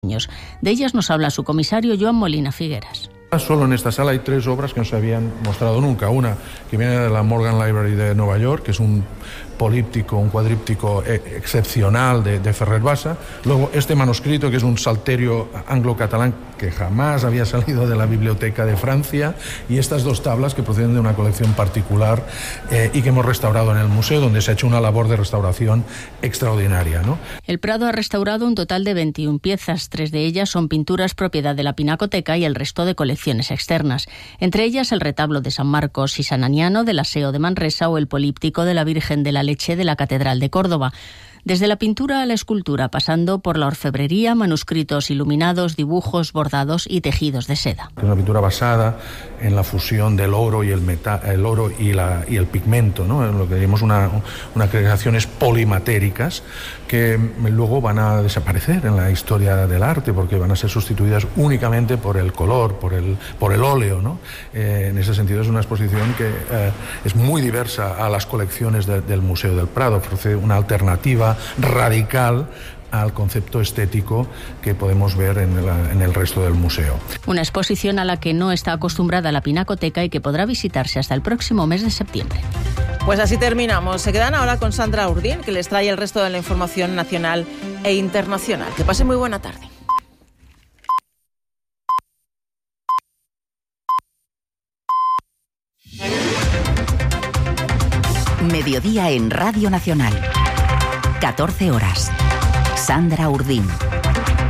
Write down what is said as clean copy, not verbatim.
De ellas nos habla su comisario Joan Molina Figueras. Solo en esta sala hay 3 obras que no se habían mostrado nunca. Una que viene de la Morgan Library de Nueva York, que es un políptico, un cuadríptico excepcional de Ferrer Bassa. Luego este manuscrito, que es un salterio anglo-catalán que jamás había salido de la Biblioteca de Francia, y estas 2 tablas que proceden de una colección particular y que hemos restaurado en el museo, donde se ha hecho una labor de restauración extraordinaria, ¿no? El Prado ha restaurado un total de 21 piezas. 3 de ellas son pinturas propiedad de la Pinacoteca y el resto de colecciones externas. Entre ellas el retablo de San Marcos y San Aniano del Aseo de Manresa o el políptico de la Virgen de la Leche de la Catedral de Córdoba. Desde la pintura a la escultura, pasando por la orfebrería, manuscritos iluminados, dibujos, bordados y tejidos de seda. Es una pintura basada en la fusión del oro y el oro y el pigmento, ¿no? Lo que llamamos unas creaciones polimatéricas que luego van a desaparecer en la historia del arte porque van a ser sustituidas únicamente por el color, por el óleo, ¿no? En ese sentido es una exposición que es muy diversa a las colecciones del Museo del Prado, ofrece una alternativa radical al concepto estético que podemos ver en el resto del museo. Una exposición a la que no está acostumbrada la Pinacoteca y que podrá visitarse hasta el próximo mes de septiembre. Pues así terminamos. Se quedan ahora con Sandra Urdín, que les trae el resto de la información nacional e internacional. Que pasen muy buena tarde. Mediodía en Radio Nacional. 14 horas. Sandra Urdín.